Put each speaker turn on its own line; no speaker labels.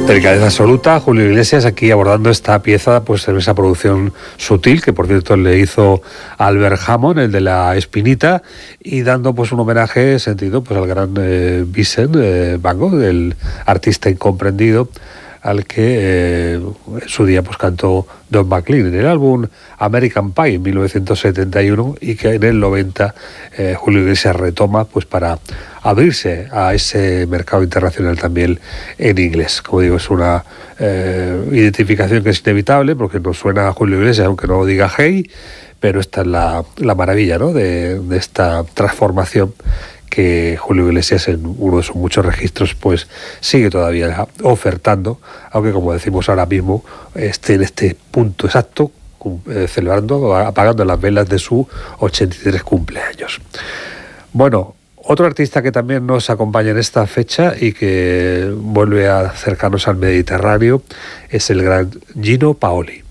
Delicadeza absoluta, Julio Iglesias aquí abordando esta pieza, pues en esa producción sutil, que por cierto le hizo Albert Hammond, el de La Espinita, y dando pues un homenaje sentido pues al gran Vincent Van Gogh, el artista incomprendido, al que en su día pues cantó Don McLean en el álbum American Pie en 1971, y que en el 90 Julio Iglesias retoma pues para abrirse a ese mercado internacional también en inglés. Como digo, es una identificación que es inevitable porque nos suena a Julio Iglesias aunque no diga hey, pero esta es la maravilla, ¿no?, de esta transformación que Julio Iglesias en uno de sus muchos registros pues sigue todavía ofertando, aunque como decimos ahora mismo esté en este punto exacto celebrando, apagando las velas de su 83 cumpleaños. Bueno, otro artista que también nos acompaña en esta fecha y que vuelve a acercarnos al Mediterráneo es el gran Gino Paoli.